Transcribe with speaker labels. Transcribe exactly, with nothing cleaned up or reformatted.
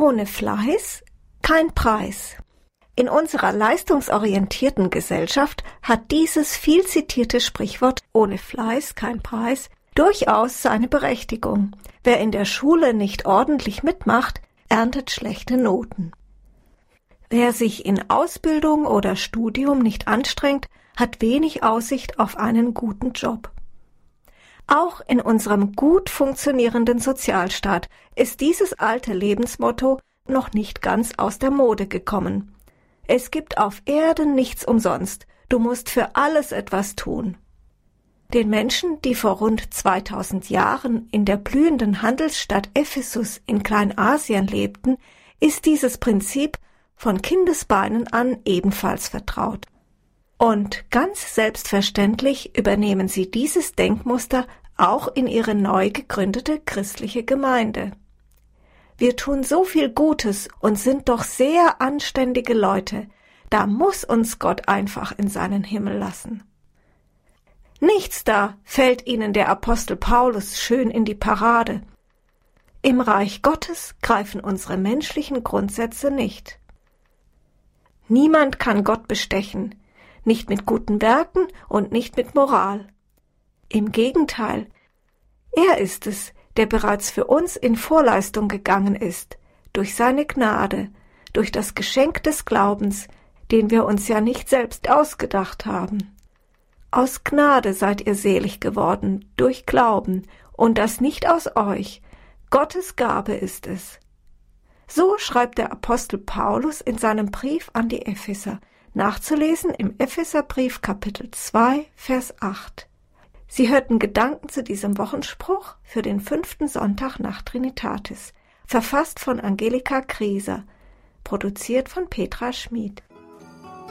Speaker 1: Ohne Fleiß kein Preis. In unserer leistungsorientierten Gesellschaft hat dieses viel zitierte Sprichwort ohne Fleiß kein Preis durchaus seine Berechtigung. Wer in der Schule nicht ordentlich mitmacht, erntet schlechte Noten. Wer sich in Ausbildung oder Studium nicht anstrengt, hat wenig Aussicht auf einen guten Job. Auch in unserem gut funktionierenden Sozialstaat ist dieses alte Lebensmotto noch nicht ganz aus der Mode gekommen. Es gibt auf Erden nichts umsonst, du musst für alles etwas tun. Den Menschen, die vor rund zweitausend Jahren in der blühenden Handelsstadt Ephesus in Kleinasien lebten, ist dieses Prinzip von Kindesbeinen an ebenfalls vertraut. Und ganz selbstverständlich übernehmen sie dieses Denkmuster auch in ihre neu gegründete christliche Gemeinde. Wir tun so viel Gutes und sind doch sehr anständige Leute, da muss uns Gott einfach in seinen Himmel lassen. Nichts da fällt ihnen der Apostel Paulus schön in die Parade. Im Reich Gottes greifen unsere menschlichen Grundsätze nicht. Niemand kann Gott bestechen, nicht mit guten Werken und nicht mit Moral. Im Gegenteil, er ist es, der bereits für uns in Vorleistung gegangen ist, durch seine Gnade, durch das Geschenk des Glaubens, den wir uns ja nicht selbst ausgedacht haben. Aus Gnade seid ihr selig geworden, durch Glauben, und das nicht aus euch, Gottes Gabe ist es. So schreibt der Apostel Paulus in seinem Brief an die Epheser, nachzulesen im Epheserbrief Kapitel zwei, Vers acht. Sie hörten Gedanken zu diesem Wochenspruch für den fünften Sonntag nach Trinitatis, verfasst von Angelika Grieser, produziert von Petra Schmid.